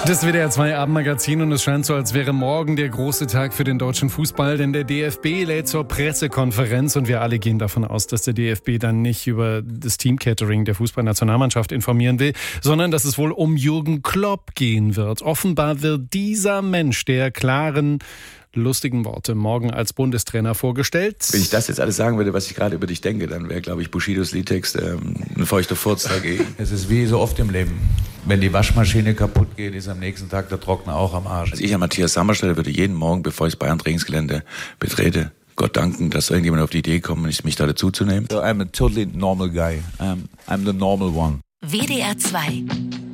Das WDR 2 Abendmagazin und es scheint so, als wäre morgen der große Tag für den deutschen Fußball, denn der DFB lädt zur Pressekonferenz und wir alle gehen davon aus, dass der DFB dann nicht über das Team-Catering der Fußballnationalmannschaft informieren will, sondern dass es wohl um Jürgen Klopp gehen wird. Offenbar wird dieser Mensch der klaren, lustigen Worte morgen als Bundestrainer vorgestellt. Wenn ich das jetzt alles sagen würde, was ich gerade über dich denke, dann wäre, glaube ich, Bushidos Liedtext ein feuchter Furz dagegen. Es ist wie so oft im Leben. Wenn die Waschmaschine kaputt geht, ist am nächsten Tag der Trockner auch am Arsch. Also ich an Matthias Sammer stelle, würde jeden Morgen, bevor ich das Bayern-Trainingsgelände betrete, Gott danken, dass irgendjemand auf die Idee kommt, mich da dazu zu nehmen. So I'm a totally normal guy. I'm the normal one. WDR 2